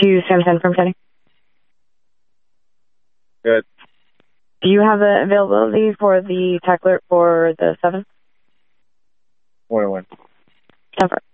to Sam 10 from Kenny. Good. Do you have the availability for the tech alert for the 7th? When? 10-4.